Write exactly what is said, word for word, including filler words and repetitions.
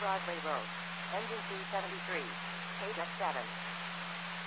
Broadway Road. Engine two seventy-three. Page F seven.